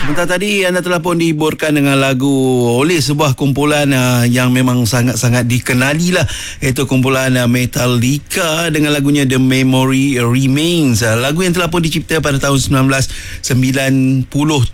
Sebentar tadi anda telah pun dihiburkan dengan lagu oleh sebuah kumpulan yang memang sangat-sangat dikenali lah, iaitu kumpulan Metallica dengan lagunya The Memory Remains. Lagu yang telah pun dicipta pada tahun 1997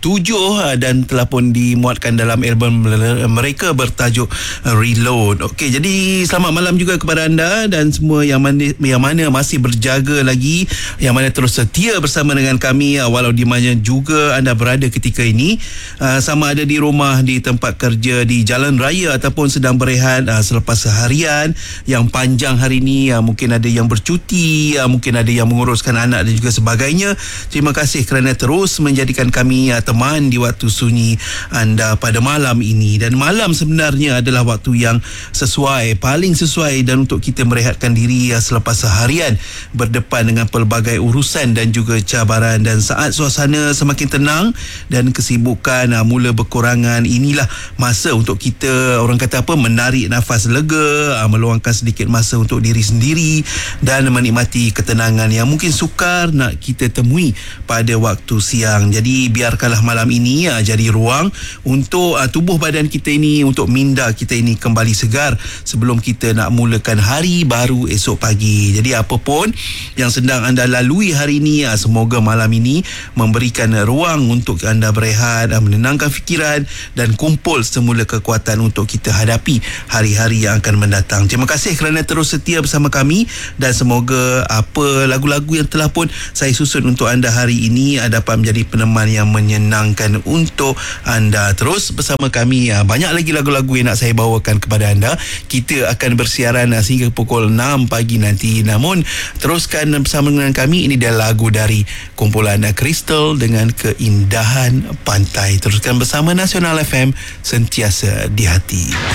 dan telah pun dimuatkan dalam album mereka bertajuk Reload. Okey, jadi selamat malam juga kepada anda dan semua yang mana masih berjaga lagi, yang mana terus setia bersama dengan kami walau di mana juga anda berada ketika ini, sama ada di rumah, di tempat kerja, di jalan raya ataupun sedang berehat selepas seharian yang panjang hari ini. Mungkin ada yang bercuti, mungkin ada yang menguruskan anak dan juga sebagainya. Terima kasih kerana terus menjadikan kami teman di waktu sunyi anda pada malam ini. Dan malam sebenarnya adalah waktu yang sesuai, paling sesuai dan untuk kita merehatkan diri selepas seharian berdepan dengan pelbagai urusan dan juga cabaran. Dan saat suasana semakin tenang dan kesibukan mula berkurangan, inilah masa untuk kita, orang kata apa, menarik nafas lega, meluangkan sedikit masa untuk diri sendiri dan menikmati ketenangan yang mungkin sukar nak kita temui pada waktu siang. Jadi biarkanlah malam ini jadi ruang untuk tubuh badan kita ini, untuk minda kita ini kembali segar sebelum kita nak mulakan hari baru esok pagi. Jadi apapun yang sedang anda lalui hari ini, semoga malam ini memberikan ruang untuk anda berehat, menenangkan fikiran dan kumpul semula kekuatan untuk kita hadapi hari-hari yang akan mendatang. Terima kasih kerana terus setia bersama kami dan semoga apa lagu-lagu yang telah pun saya susun untuk anda hari ini dapat menjadi peneman yang menyenangkan untuk anda. Terus bersama kami, banyak lagi lagu-lagu yang nak saya bawakan kepada anda. Kita akan bersiaran sehingga pukul 6 pagi nanti. Namun teruskan bersama dengan kami. Ini dia lagu dari kumpulan Crystal dengan Keindahan Pantai. Teruskan bersama Nasional FM, sentiasa di hati.